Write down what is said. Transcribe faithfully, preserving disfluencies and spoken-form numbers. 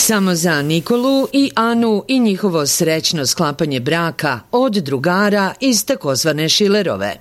Samo za Nikolu i Anu i njihovo srećno sklapanje braka od drugara iz takozvane Šilerove.